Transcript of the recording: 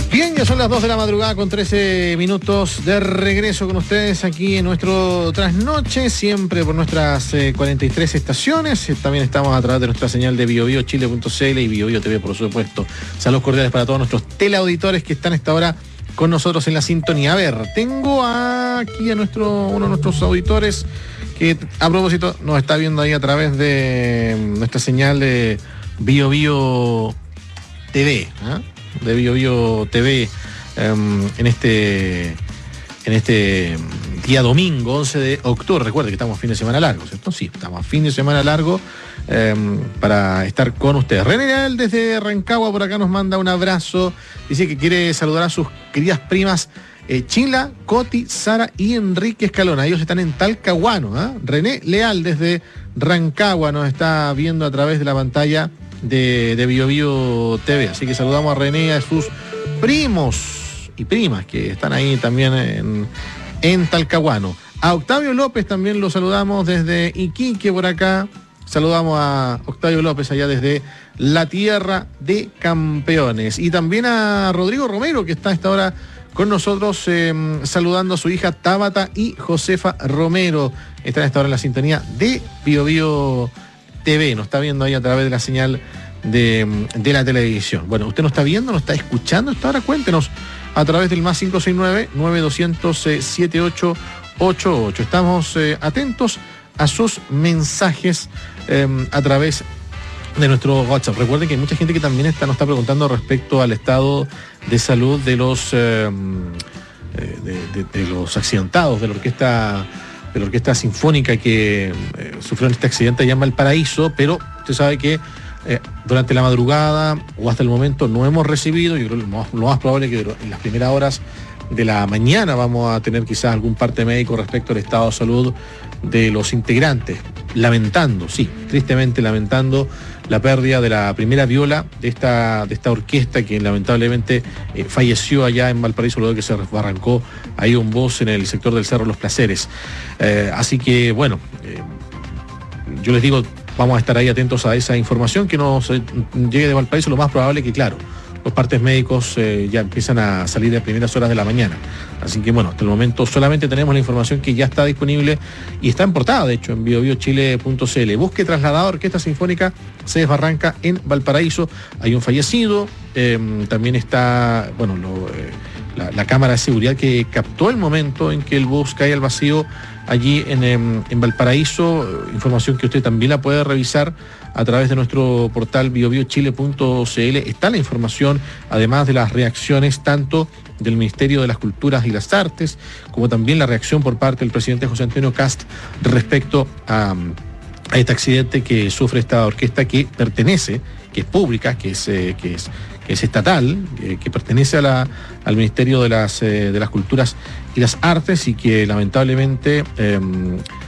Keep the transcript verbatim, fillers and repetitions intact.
Bien, ya son las dos de la madrugada con trece minutos de regreso con ustedes aquí en nuestro trasnoche, siempre por nuestras eh, cuarenta y tres estaciones. También estamos a través de nuestra señal de biobio chile punto c l y biobio T V, por supuesto. Saludos cordiales para todos nuestros teleauditores que están a esta hora con nosotros en la sintonía. A ver, tengo aquí a nuestro uno de nuestros auditores que a propósito nos está viendo ahí a través de nuestra señal de biobio T V, ¿eh? de biobio T V um, en este en este día domingo once de octubre. Recuerde que estamos fin de semana largo, ¿cierto? Sí, estamos fin de semana largo um, para estar con ustedes. René Leal desde Rancagua por acá nos manda un abrazo, dice que quiere saludar a sus queridas primas eh, Chila, Coti, Sara y Enrique Escalona. Ellos están en Talcahuano, ¿eh? René Leal desde Rancagua nos está viendo a través de la pantalla de, de biobio T V, así que saludamos a René, a sus primos y primas que están ahí también en, en Talcahuano. A Octavio López también lo saludamos desde Iquique por acá, saludamos a Octavio López allá desde la tierra de campeones, y también a Rodrigo Romero que está a esta hora con nosotros eh, saludando a su hija Tabata y Josefa Romero, están a esta hora en la sintonía de biobio T V, nos está viendo ahí a través de la señal de, de la televisión. Bueno, usted nos está viendo, nos está escuchando hasta ahora, cuéntenos a través del más cinco seis nueve, nueve dos cero cero, siete ocho ocho ocho. Estamos eh, atentos a sus mensajes eh, a través de nuestro WhatsApp. Recuerden que hay mucha gente que también está, nos está preguntando respecto al estado de salud de los eh, de, de, de los accidentados de la orquesta de la Orquesta Sinfónica que eh, sufrió este accidente allá en Valparaíso, pero usted sabe que eh, durante la madrugada o hasta el momento no hemos recibido, yo creo que lo más, lo más probable es que en las primeras horas de la mañana vamos a tener quizás algún parte médico respecto al estado de salud de los integrantes, lamentando, sí, tristemente lamentando la pérdida de la primera viola de esta, de esta orquesta que lamentablemente eh, falleció allá en Valparaíso luego de que se arrancó ahí un bus en el sector del Cerro Los Placeres. Eh, así que bueno, eh, yo les digo, vamos a estar ahí atentos a esa información que nos eh, llegue de Valparaíso. Lo más probable que, claro, los partes médicos eh, ya empiezan a salir a primeras horas de la mañana. Así que bueno, hasta el momento solamente tenemos la información que ya está disponible y está en portada, de hecho, en biobio chile punto c l. Busque trasladado Orquesta Sinfónica se desbarranca en Valparaíso. Hay un fallecido, eh, también está, bueno, lo, eh, la, la cámara de seguridad que captó el momento en que el bus cae al vacío allí en, en, en Valparaíso, información que usted también la puede revisar a través de nuestro portal biobio chile punto c l. Está la información, además de las reacciones tanto del Ministerio de las Culturas y las Artes, como también la reacción por parte del presidente José Antonio Kast respecto a, a este accidente que sufre esta orquesta que pertenece, que es pública, que es, eh, que es, que es estatal, eh, que pertenece a la, al Ministerio de las, eh, de las Culturas y las Artes y que lamentablemente eh,